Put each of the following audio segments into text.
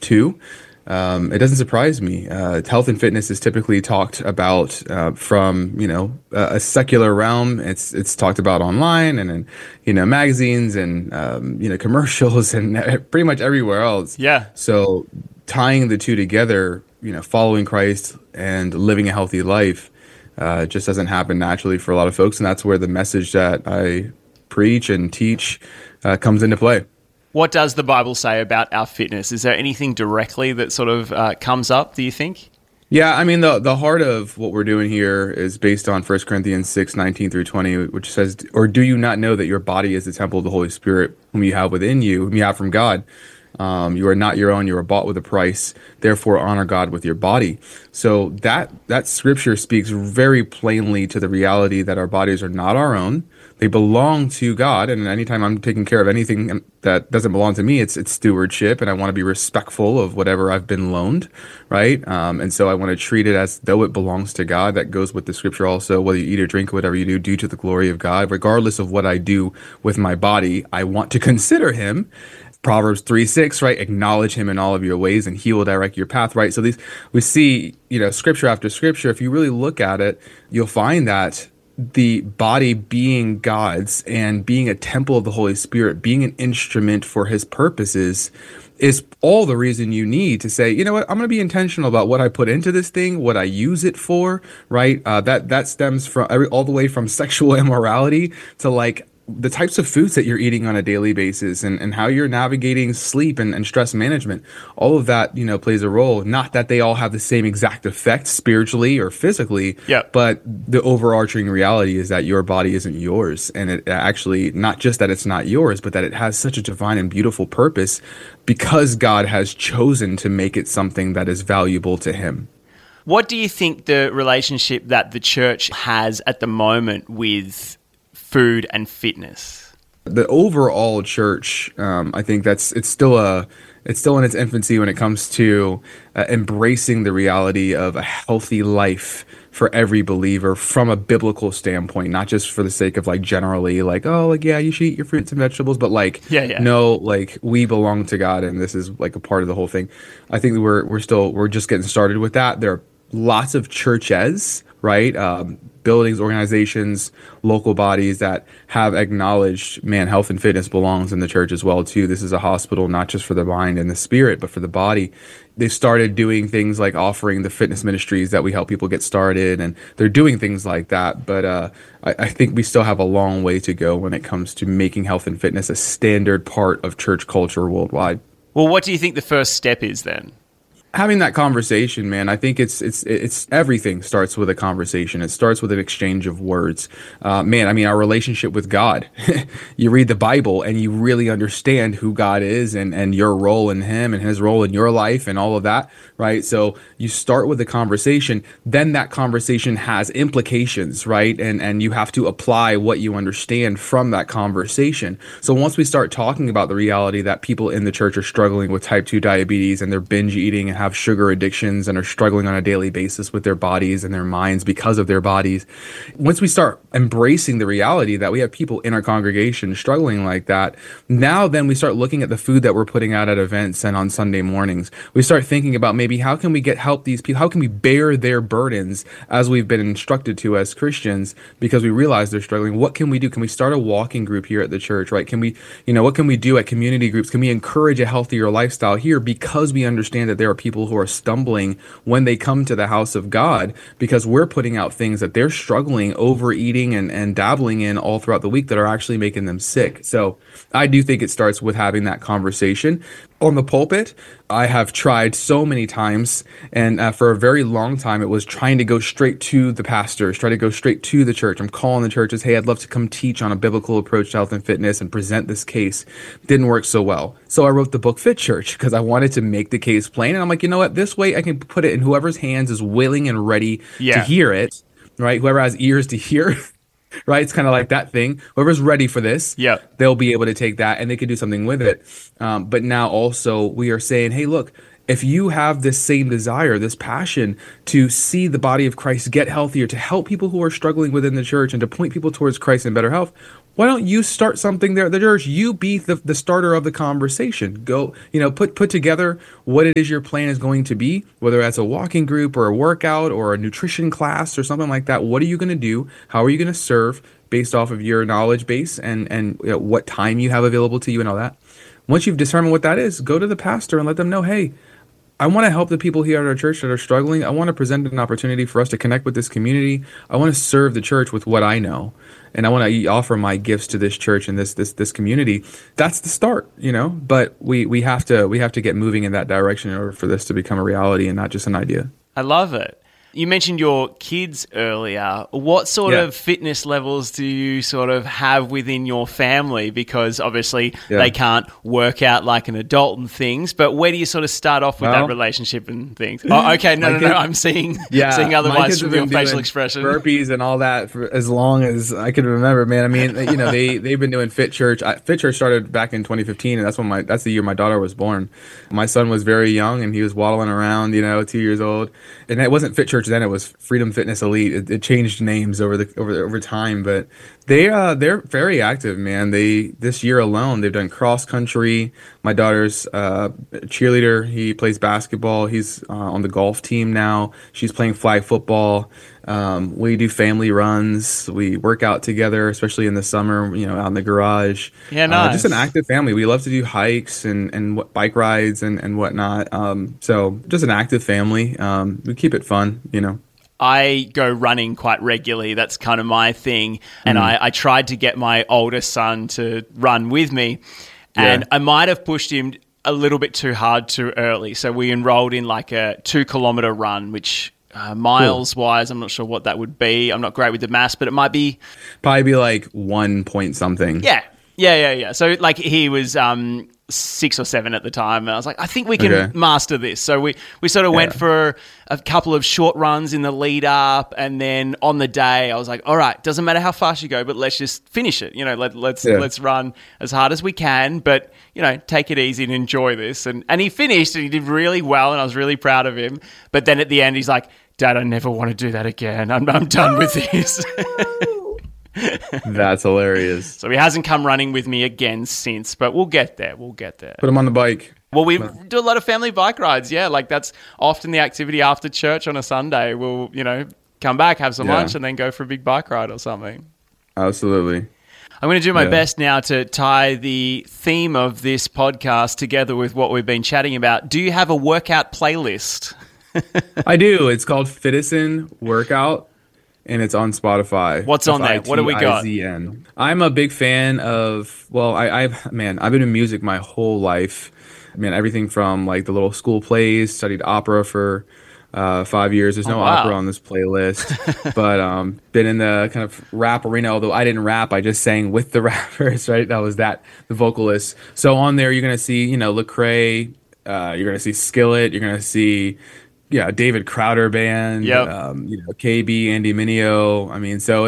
two. It doesn't surprise me. Health and fitness is typically talked about from a secular realm. It's talked about online and in magazines and commercials and pretty much everywhere else. Yeah. So tying the two together, following Christ and living a healthy life, just doesn't happen naturally for a lot of folks, and that's where the message that I preach and teach comes into play. What does the Bible say about our fitness? Is there anything directly that sort of comes up, do you think? Yeah, I mean, the heart of what we're doing here is based on 1 Corinthians 6:19 through 20, which says, "Or do you not know that your body is the temple of the Holy Spirit, whom you have within you, whom you have from God? You are not your own, you are bought with a price. Therefore, honor God with your body." So that scripture speaks very plainly to the reality that our bodies are not our own. They belong to God, and anytime I'm taking care of anything that doesn't belong to me, it's stewardship, and I want to be respectful of whatever I've been loaned, right? And so I want to treat it as though it belongs to God. That goes with the scripture also, whether you eat or drink, whatever you do to the glory of God. Regardless of what I do with my body, I want to consider him. Proverbs 3:6, right? Acknowledge him in all of your ways and he will direct your path, right? So we see, scripture after scripture. If you really look at it, you'll find that the body being God's and being a temple of the Holy Spirit, being an instrument for his purposes, is all the reason you need to say, you know what, I'm going to be intentional about what I put into this thing, what I use it for, right? That stems from all the way from sexual immorality to like the types of foods that you're eating on a daily basis and how you're navigating sleep and stress management. All of that, plays a role. Not that they all have the same exact effect spiritually or physically, but the overarching reality is that your body isn't yours. And it actually, not just that it's not yours, but that it has such a divine and beautiful purpose because God has chosen to make it something that is valuable to him. What do you think the relationship that the church has at the moment with food and fitness? The overall church, I think it's still in its infancy when it comes to embracing the reality of a healthy life for every believer from a biblical standpoint, not just for the sake of like generally like, oh, like, yeah, you should eat your fruits and vegetables, but like, no, like we belong to God and this is like a part of the whole thing. I think we're just getting started with that. There are lots of churches, right? Buildings, organizations, local bodies that have acknowledged, man, health and fitness belongs in the church as well, too. This is a hospital, not just for the mind and the spirit, but for the body. They've started doing things like offering the fitness ministries that we help people get started, and they're doing things like that. But I think we still have a long way to go when it comes to making health and fitness a standard part of church culture worldwide. Well, what do you think the first step is then? Having that conversation, man. I think it's everything starts with a conversation. It starts with an exchange of words. Man, I mean, our relationship with God. You read the Bible and you really understand who God is and your role in him and his role in your life and all of that, right? So you start with the conversation, then that conversation has implications, right? And you have to apply what you understand from that conversation. So once we start talking about the reality that people in the church are struggling with type 2 diabetes and they're binge eating and have sugar addictions and are struggling on a daily basis with their bodies and their minds because of their bodies. Once we start embracing the reality that we have people in our congregation struggling like that, now then we start looking at the food that we're putting out at events and on Sunday mornings. We start thinking about maybe how can we help these people? How can we bear their burdens as we've been instructed to as Christians because we realize they're struggling? What can we do? Can we start a walking group here at the church, right? Can we, what can we do at community groups? Can we encourage a healthier lifestyle here because we understand that there are people who are stumbling when they come to the house of God because we're putting out things that they're struggling overeating and dabbling in all throughout the week that are actually making them sick. So I do think it starts with having that conversation. On the pulpit, I have tried so many times, and for a very long time, it was trying to go straight to the pastors, try to go straight to the church. I'm calling the churches, hey, I'd love to come teach on a biblical approach to health and fitness and present this case. Didn't work so well. So I wrote the book Fit Church because I wanted to make the case plain. And I'm like, you know what? This way I can put it in whoever's hands is willing and ready to hear it, right? Whoever has ears to hear right? It's kind of like that thing. Whoever's ready for this, they'll be able to take that and they can do something with it. But now also we are saying, hey, look, if you have this same desire, this passion to see the body of Christ get healthier, to help people who are struggling within the church and to point people towards Christ and better health, why don't you start something there at the church? You be the starter of the conversation. Go, put together what it is your plan is going to be, whether that's a walking group or a workout or a nutrition class or something like that. What are you going to do? How are you going to serve based off of your knowledge base and what time you have available to you and all that? Once you've determined what that is, go to the pastor and let them know, hey, I want to help the people here at our church that are struggling. I want to present an opportunity for us to connect with this community. I want to serve the church with what I know, and I want to offer my gifts to this church and this community. That's the start, But we have to get moving in that direction in order for this to become a reality and not just an idea. I love it. You mentioned your kids earlier. What sort of fitness levels do you sort of have within your family? Because obviously they can't work out like an adult and things, but where do you sort of start off with that relationship and things? Oh, okay, no. I'm seeing otherwise from your facial expression. Burpees and all that for as long as I can remember, man. I mean, they've been doing Fit Church. Fit Church started back in 2015, and that's the year my daughter was born. My son was very young, and he was waddling around, 2 years old. And it wasn't Fit Church then; it was Freedom Fitness Elite. It changed names over time, but they're very active, man. This year alone they've done cross country. My daughter's a cheerleader. He plays basketball. He's on the golf team now. She's playing flag football. We do family runs. We work out together, especially in the summer. Out in the garage. Yeah, nice. Just an active family. We love to do hikes and bike rides and whatnot. So just an active family. We keep it fun. I go running quite regularly. That's kind of my thing. And I tried to get my older son to run with me. And I might have pushed him a little bit too hard too early. So we enrolled in like a 2-kilometer run, which miles-wise, I'm not sure what that would be. I'm not great with the maths, but it might be... Probably be like 1 point something. Yeah. So like he was 6 or 7 at the time, and I was like, I think we can master this. So we sort of went for a couple of short runs in the lead up, and then on the day I was like, all right, doesn't matter how fast you go, but let's just finish it. Let's run as hard as we can, but take it easy and enjoy this. And he finished, and he did really well, and I was really proud of him. But then at the end, he's like, Dad, I never want to do that again. I'm done with this. That's hilarious. So he hasn't come running with me again since, but we'll get there. Put him on the bike. Well, we do a lot of family bike rides. Yeah, like that's often the activity after church on a Sunday. We'll, come back, have some lunch, and then go for a big bike ride or something. Absolutely. I'm going to do my best now to tie the theme of this podcast together with what we've been chatting about. Do you have a workout playlist? I do. It's called Fitison Workout. And it's on Spotify. What's on there? What do we got? I'm a big fan of, I've been in music my whole life. Everything from like the little school plays, studied opera for 5 years. There's no opera on this playlist, but been in the kind of rap arena, although I didn't rap. I just sang with the rappers, right? That was the vocalists. So on there, you're going to see, Lecrae, you're going to see Skillet, you're going to see... David Crowder Band, KB, Andy Mineo. So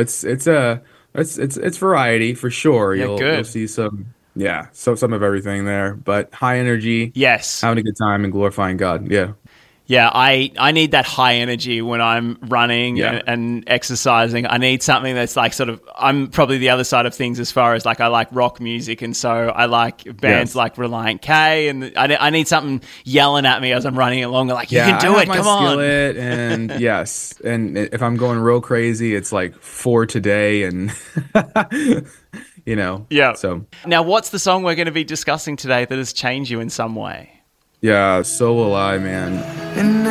it's variety for sure. You'll see some of everything there, but high energy. Yes, having a good time and glorifying God. Yeah, I need that high energy when I'm running and exercising. I need something that's like sort of, I'm probably the other side of things as far as like I like rock music, and so I like bands like Relient K, and I need something yelling at me as I'm running along, like, you can do it, come on. Skillet and and if I'm going real crazy, it's like For Today and... So now, what's the song we're going to be discussing today that has changed you in some way? Yeah, So Will I, man.